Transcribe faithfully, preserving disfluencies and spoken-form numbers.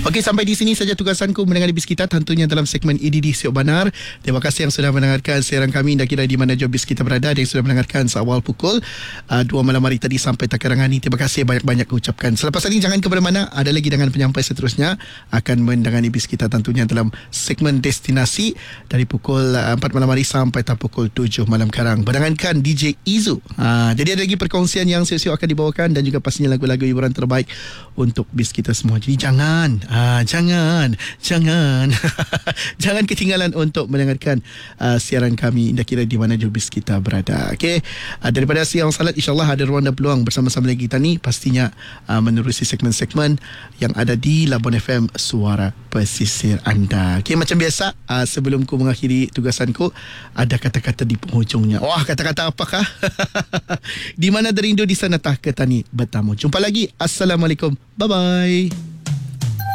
Okey, sampai di sini saja tugasanku mendengar bis kita tentunya dalam segmen E D D Siok Banar. Terima kasih yang sudah mendengarkan siaran kami, tak kira di mana jauh bis kita berada, yang sudah mendengarkan seawal pukul uh, dua malam hari tadi sampai takarangan ini. Terima kasih banyak-banyak ucapkan. Selepas ini jangan ke mana-mana, ada lagi dengan penyampai seterusnya akan mendengani bis kita tentunya dalam segmen destinasi dari pukul uh, empat malam hari sampai tak pukul tujuh malam karang. Berdengankan D J Izu. Uh, jadi ada lagi perkongsian yang siap-siap akan dibawakan dan juga pastinya lagu-lagu hiburan terbaik untuk bis kita semua. Jadi jangan Ah, jangan, jangan, jangan ketinggalan untuk mendengarkan uh, siaran kami, tak kira di mana jubis kita berada. Okey, uh, daripada siang salat, insyaAllah ada ruang dan peluang bersama-sama lagi kita ni, pastinya uh, menerusi segmen-segmen yang ada di Labuan F M, Suara Pesisir anda. Okey, macam biasa, uh, sebelum ku mengakhiri tugasanku, ada kata-kata di penghujungnya. Wah, kata-kata apakah? Di mana derindu, di sana tah ketani bertamu. Jumpa lagi. Assalamualaikum. Bye-bye.